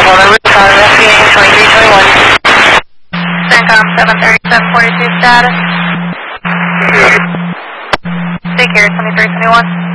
Hold on, Roof, I'm investigating 2321. CENTCOM 73742 status. Take care, 2321.